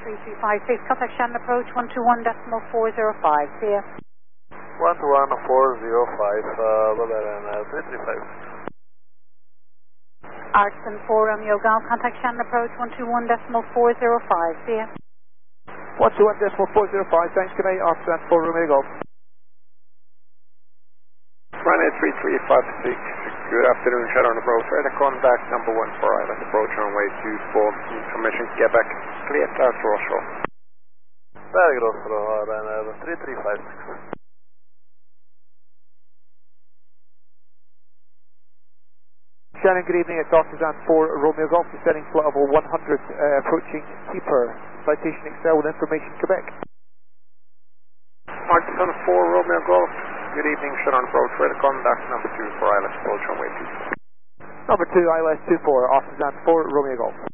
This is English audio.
3356, contact Shannon approach 121.405, see ya. 121.405, Ryanair 335. Artisan 4 Romeo Golf, contact Shannon approach 121.405, see ya. 121.405, thanks, good night, Artisan 4 Romeo Golf. Ryanair 3356, good afternoon, Sharon approach, ready to contact number 1 for Island approach runway 24, information Quebec, clear task Rosso. Very Rosso, Ryanair 3356. Shannon, good evening, it's Artisan 4 Romeo Golf, descending flight level 100, approaching Keeper, citation Excel with information Quebec. Artisan 4 Romeo Golf, good evening, Sharon approach, ready to contact number 2 for Island approach runway 24. Number 2, ILS 24, Artisan 4 Romeo Golf.